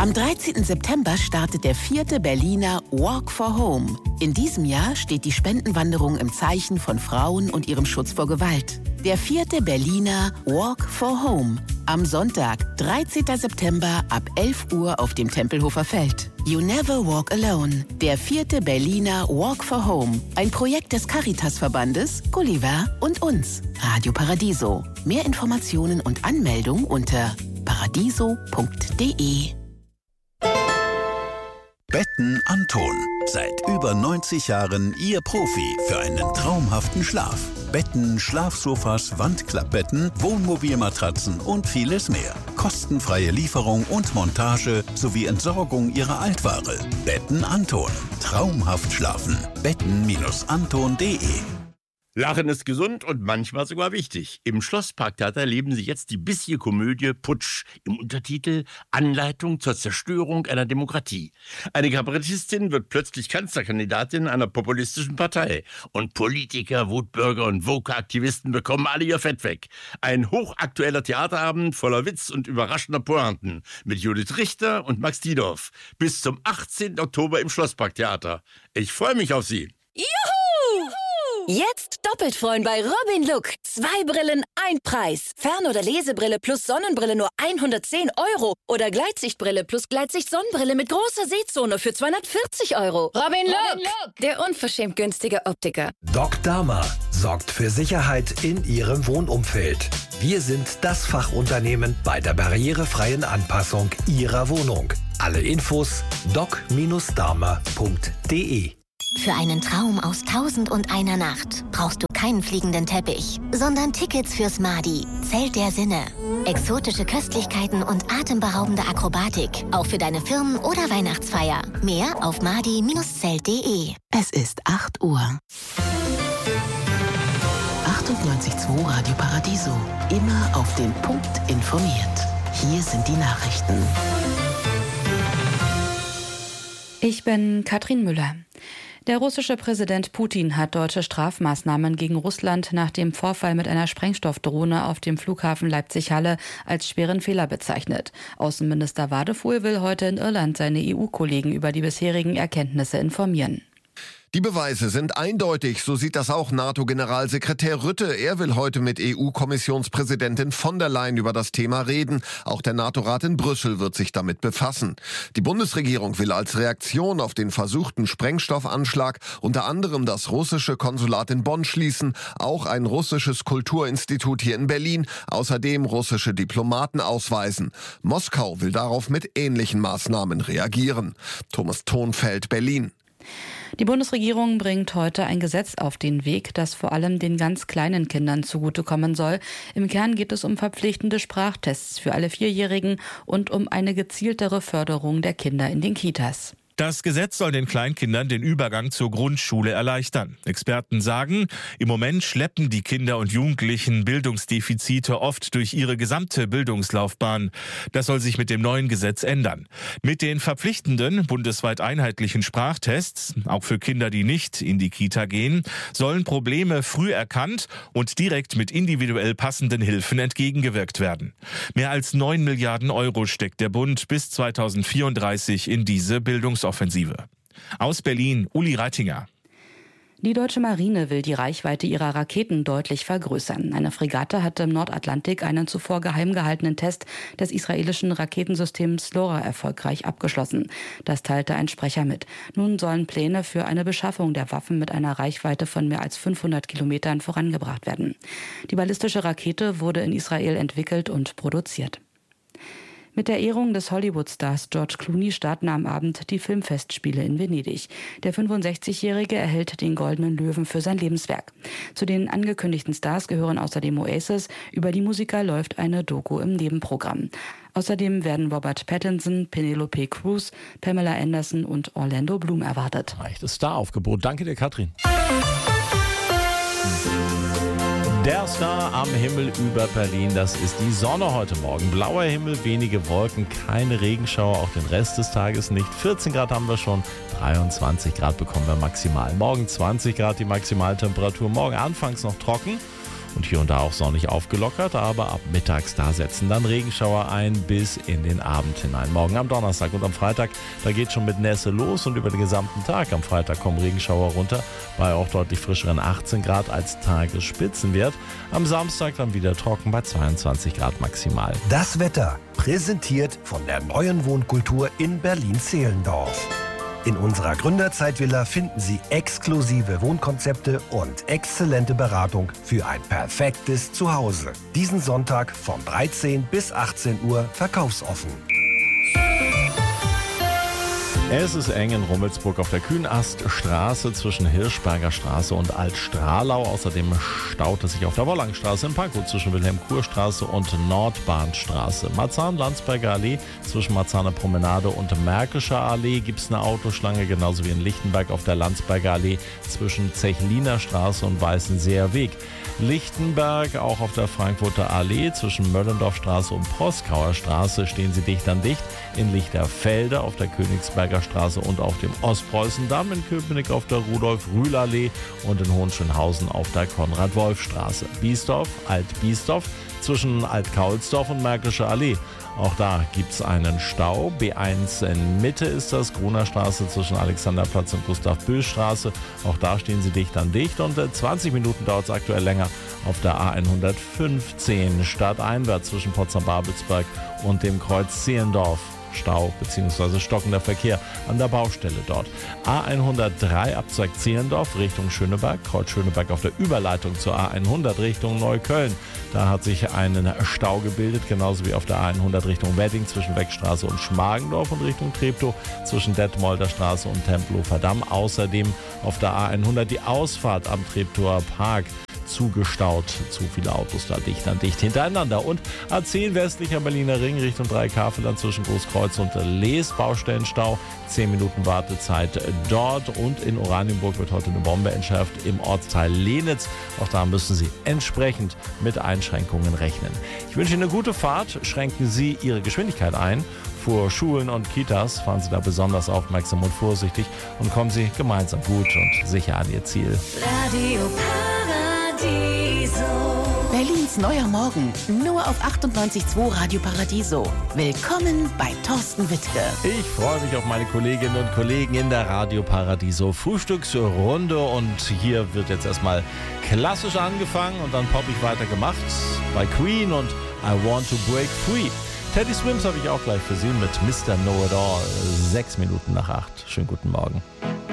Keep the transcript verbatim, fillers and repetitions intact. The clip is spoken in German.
Am dreizehnten September startet der vierte Berliner Walk for Home. In diesem Jahr steht die Spendenwanderung im Zeichen von Frauen und ihrem Schutz vor Gewalt. Der vierte Berliner Walk for Home. Am Sonntag, dreizehnten September ab elf Uhr auf dem Tempelhofer Feld. You never walk alone. Der vierte Berliner Walk for Home. Ein Projekt des Caritas-Verbandes, Gulliver und uns. Radio Paradiso. Mehr Informationen und Anmeldung unter paradiso punkt de. Betten Anton. Seit über neunzig Jahren Ihr Profi für einen traumhaften Schlaf. Betten, Schlafsofas, Wandklappbetten, Wohnmobilmatratzen und vieles mehr. Kostenfreie Lieferung und Montage sowie Entsorgung Ihrer Altware. Betten Anton. Traumhaft schlafen. betten Anton punkt de. Lachen ist gesund und manchmal sogar wichtig. Im Schlossparktheater erleben Sie jetzt die bissige Komödie Putsch im Untertitel Anleitung zur Zerstörung einer Demokratie. Eine Kabarettistin wird plötzlich Kanzlerkandidatin einer populistischen Partei. Und Politiker, Wutbürger und Woke-Aktivisten bekommen alle ihr Fett weg. Ein hochaktueller Theaterabend voller Witz und überraschender Pointen mit Judith Richter und Max Diedorf. Bis zum achtzehnten Oktober im Schlossparktheater. Ich freue mich auf Sie. Juhu! Jetzt doppelt freuen bei Robin Look. Zwei Brillen, ein Preis. Fern- oder Lesebrille plus Sonnenbrille nur hundertzehn Euro. Oder Gleitsichtbrille plus Gleitsicht-Sonnenbrille mit großer Sehzone für zweihundertvierzig Euro. Robin Look, Robin Look, der unverschämt günstige Optiker. Doc Dama sorgt für Sicherheit in Ihrem Wohnumfeld. Wir sind das Fachunternehmen bei der barrierefreien Anpassung Ihrer Wohnung. Alle Infos doc Dama punkt de. Für einen Traum aus Tausend und einer Nacht brauchst du keinen fliegenden Teppich, sondern Tickets fürs Madi, Zelt der Sinne. Exotische Köstlichkeiten und atemberaubende Akrobatik, auch für deine Firmen- oder Weihnachtsfeier. Mehr auf madi Bindestrich zelt punkt de. Es ist acht Uhr. achtundneunzig Komma zwei Radio Paradiso. Immer auf den Punkt informiert. Hier sind die Nachrichten. Ich bin Katrin Müller. Der russische Präsident Putin hat deutsche Strafmaßnahmen gegen Russland nach dem Vorfall mit einer Sprengstoffdrohne auf dem Flughafen Leipzig-Halle als schweren Fehler bezeichnet. Außenminister Wadefuhl will heute in Irland seine E U-Kollegen über die bisherigen Erkenntnisse informieren. Die Beweise sind eindeutig, so sieht das auch NATO-Generalsekretär Rutte. Er will heute mit E U-Kommissionspräsidentin von der Leyen über das Thema reden. Auch der NATO-Rat in Brüssel wird sich damit befassen. Die Bundesregierung will als Reaktion auf den versuchten Sprengstoffanschlag unter anderem das russische Konsulat in Bonn schließen, auch ein russisches Kulturinstitut hier in Berlin, außerdem russische Diplomaten ausweisen. Moskau will darauf mit ähnlichen Maßnahmen reagieren. Thomas Thonfeld, Berlin. Die Bundesregierung bringt heute ein Gesetz auf den Weg, das vor allem den ganz kleinen Kindern zugutekommen soll. Im Kern geht es um verpflichtende Sprachtests für alle Vierjährigen und um eine gezieltere Förderung der Kinder in den Kitas. Das Gesetz soll den Kleinkindern den Übergang zur Grundschule erleichtern. Experten sagen, im Moment schleppen die Kinder und Jugendlichen Bildungsdefizite oft durch ihre gesamte Bildungslaufbahn. Das soll sich mit dem neuen Gesetz ändern. Mit den verpflichtenden, bundesweit einheitlichen Sprachtests, auch für Kinder, die nicht in die Kita gehen, sollen Probleme früh erkannt und direkt mit individuell passenden Hilfen entgegengewirkt werden. Mehr als neun Milliarden Euro steckt der Bund bis zweitausendvierunddreißig in diese Bildungsoffensive. Aus Berlin, Uli Reitinger. Die deutsche Marine will die Reichweite ihrer Raketen deutlich vergrößern. Eine Fregatte hatte im Nordatlantik einen zuvor geheim gehaltenen Test des israelischen Raketensystems LoRa erfolgreich abgeschlossen. Das teilte ein Sprecher mit. Nun sollen Pläne für eine Beschaffung der Waffen mit einer Reichweite von mehr als fünfhundert Kilometern vorangebracht werden. Die ballistische Rakete wurde in Israel entwickelt und produziert. Mit der Ehrung des Hollywood-Stars George Clooney starten am Abend die Filmfestspiele in Venedig. Der fünfundsechzigjährige erhält den Goldenen Löwen für sein Lebenswerk. Zu den angekündigten Stars gehören außerdem Oasis. Über die Musiker läuft eine Doku im Nebenprogramm. Außerdem werden Robert Pattinson, Penelope Cruz, Pamela Anderson und Orlando Bloom erwartet. Echtes Staraufgebot. Danke dir, Katrin. Der Star am Himmel über Berlin, das ist die Sonne heute Morgen. Blauer Himmel, wenige Wolken, keine Regenschauer, auch den Rest des Tages nicht. vierzehn Grad haben wir schon, dreiundzwanzig Grad bekommen wir maximal. Morgen zwanzig Grad die Maximaltemperatur, morgen anfangs noch trocken und hier und da auch sonnig aufgelockert, aber ab mittags da setzen dann Regenschauer ein bis in den Abend hinein. Morgen am Donnerstag und am Freitag, da geht schon mit Nässe los und über den gesamten Tag. Am Freitag kommen Regenschauer runter, bei auch deutlich frischeren achtzehn Grad als Tagesspitzenwert. Am Samstag dann wieder trocken bei zweiundzwanzig Grad maximal. Das Wetter präsentiert von der neuen Wohnkultur in Berlin-Zehlendorf. In unserer Gründerzeitvilla finden Sie exklusive Wohnkonzepte und exzellente Beratung für ein perfektes Zuhause. Diesen Sonntag von dreizehn bis achtzehn Uhr verkaufsoffen. Es ist eng in Rummelsburg auf der Kühnaststraße zwischen Hirschberger Straße und Altstrahlau. Außerdem staut es sich auf der Wollangstraße in Pankow zwischen Wilhelm-Kuhr-Straße und Nordbahnstraße. Marzahn-Landsberger Allee zwischen Marzahner Promenade und Märkischer Allee gibt es eine Autoschlange, genauso wie in Lichtenberg auf der Landsberger Allee zwischen Zechliner Straße und Weißenseer Weg. Lichtenberg auch auf der Frankfurter Allee zwischen Möllendorfstraße und Proskauer Straße stehen sie dicht an dicht. In Lichterfelde auf der Königsberger Straße und auf dem Ostpreußendamm, in Köpenick auf der Rudolf-Rühl-Allee und in Hohenschönhausen auf der Konrad-Wolf-Straße. Biesdorf, Alt-Biesdorf zwischen Alt-Kaulsdorf und Märkische Allee. Auch da gibt es einen Stau. B eins in Mitte ist das, Gruner Straße zwischen Alexanderplatz und Gustav-Böll-Straße. Auch da stehen sie dicht an dicht und zwanzig Minuten dauert es aktuell länger auf der A hundertfünfzehn stadteinwärts zwischen Potsdam-Babelsberg und dem Kreuz Zehlendorf. Stau bzw. stockender Verkehr an der Baustelle dort. A hundertdrei Abzweig Zehlendorf Richtung Schöneberg, Kreuz Schöneberg auf der Überleitung zur A hundert Richtung Neukölln. Da hat sich einen Stau gebildet, genauso wie auf der A hundert Richtung Wedding zwischen Weckstraße und Schmargendorf und Richtung Treptow zwischen Detmolder Straße und Tempelhofer Damm. Außerdem auf der A hundert die Ausfahrt am Treptower Park zugestaut. Zu viele Autos da dicht an dicht hintereinander. Und A zehn westlicher Berliner Ring Richtung Dreikafelland zwischen Großkreuz und Lees. Baustellenstau. zehn Minuten Wartezeit dort. Und in Oranienburg wird heute eine Bombe entschärft im Ortsteil Lehnitz. Auch da müssen Sie entsprechend mit Einschränkungen rechnen. Ich wünsche Ihnen eine gute Fahrt. Schränken Sie Ihre Geschwindigkeit ein. Vor Schulen und Kitas fahren Sie da besonders aufmerksam und vorsichtig und kommen Sie gemeinsam gut und sicher an Ihr Ziel. Radio Paradiso. Berlins neuer Morgen, nur auf achtundneunzig Komma zwei Radio Paradiso. Willkommen bei Thorsten Wittke. Ich freue mich auf meine Kolleginnen und Kollegen in der Radio Paradiso Frühstücksrunde und hier wird jetzt erstmal klassisch angefangen und dann poppig weitergemacht bei Queen und I Want to Break Free. Teddy Swims habe ich auch gleich für Sie mit Mister Know-It-All. Sechs Minuten nach acht. Schönen guten Morgen.